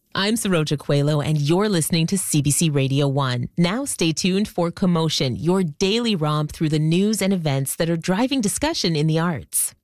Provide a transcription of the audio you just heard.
I'm Saroja Coelho, and you're listening to CBC Radio 1. Now stay tuned for Commotion, your daily romp through the news and events that are driving discussion in the arts.